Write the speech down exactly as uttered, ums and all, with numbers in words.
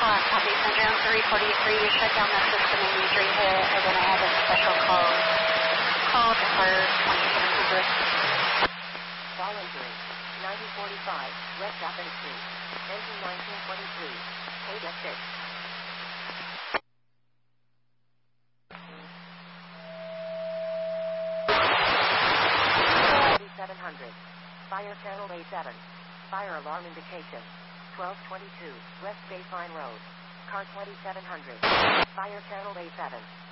Uh, copy Syndrome three forty-three. You shut down the system and usually hit, and then I have a special call. Call for twenty-seven hundred. Voluntary. ninety forty-five. West Chapin Street. Engine nineteen twenty-three. Ada six. seven hundred. Fire channel A seven. Fire alarm indication. twelve twenty-two. West Baseline Road. Car twenty-seven hundred. Fire channel A seven.